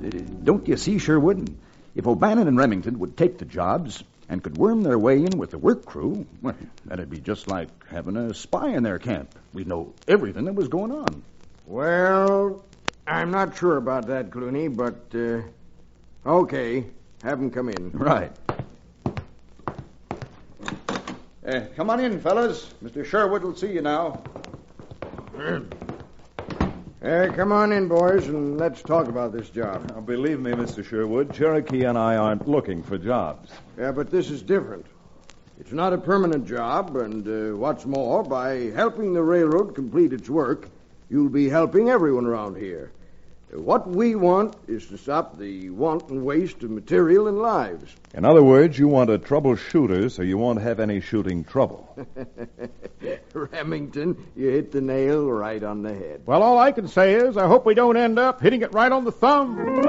Don't you see, Sherwood? If O'Bannon and Remington would take the jobs and could worm their way in with the work crew, well, that'd be just like having a spy in their camp. We'd know everything that was going on. Well, I'm not sure about that, Clooney, but, okay. Have them come in. Right. Come on in, fellas. Mr. Sherwood will see you now. Come on in, boys, and let's talk about this job. Now, believe me, Mr. Sherwood, Cherokee and I aren't looking for jobs. Yeah, but this is different. It's not a permanent job, and what's more, by helping the railroad complete its work, you'll be helping everyone around here. What we want is to stop the wanton waste of material and lives. In other words, you want a troubleshooter so you won't have any shooting trouble. Remington, you hit the nail right on the head. Well, all I can say is I hope we don't end up hitting it right on the thumb.